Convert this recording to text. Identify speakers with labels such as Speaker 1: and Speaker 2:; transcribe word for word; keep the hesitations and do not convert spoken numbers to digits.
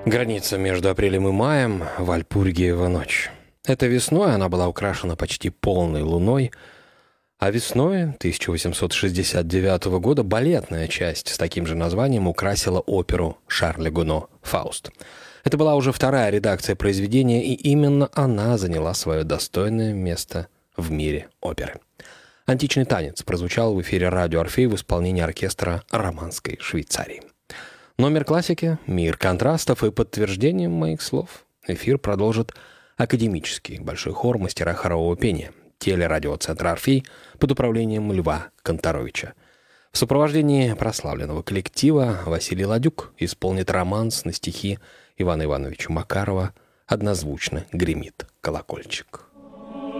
Speaker 1: Граница между апрелем и маем — Вальпургиева ночь. Этой весной она была украшена почти полной луной, а весной тысяча восемьсот шестьдесят девятого года балетная часть с таким же названием украсила оперу Шарля Гуно «Фауст». Это была уже вторая редакция произведения, и именно она заняла свое достойное место в мире оперы. «Античный танец» прозвучал в эфире радио «Орфей» в исполнении оркестра Романской Швейцарии. Номер классики, мир контрастов, и подтверждением моих слов эфир продолжит академический большой хор мастера хорового пения телерадиоцентра «Орфей» под управлением Льва Конторовича. В сопровождении прославленного коллектива Василий Ладюк исполнит романс на стихи Ивана Ивановича Макарова «Однозвучно гремит колокольчик».